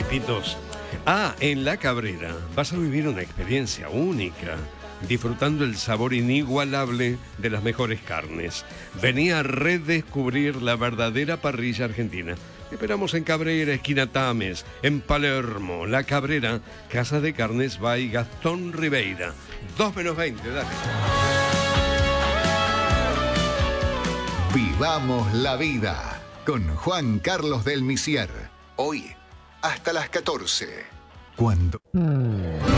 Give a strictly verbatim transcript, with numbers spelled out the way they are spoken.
Pipitos. Ah, en La Cabrera vas a vivir una experiencia única, disfrutando el sabor inigualable de las mejores carnes. Vení a redescubrir la verdadera parrilla argentina. Te esperamos en Cabrera, esquina Tames, en Palermo. La Cabrera, Casa de Carnes by Gastón Ribeira. dos menos veinte, dale. Vivamos la vida con Juan Carlos del Misier. Hoy, hasta las catorce. Cuando...